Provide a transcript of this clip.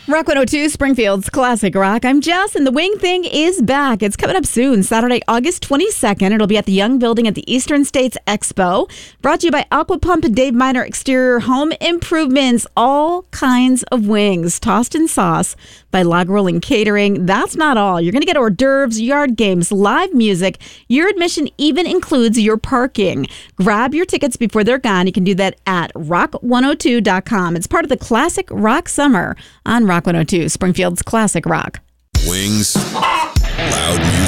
Rock 102, Springfield's Classic Rock. I'm Jess, and the Wing Thing is back. It's coming up soon, Saturday, August 22nd. It'll be at the Young Building at the Eastern States Expo. Brought to you by Aqua Pump and Dave Miner Exterior Home Improvements. All kinds of wings, tossed in sauce by Log Rolling Catering. That's not all. You're going to get hors d'oeuvres, yard games, live music. Your admission even includes your parking. Grab your tickets before they're gone. You can do that at rock102.com. It's part of the Classic Rock Summer on Rock 102, Springfield's Classic Rock. Wings, loud music.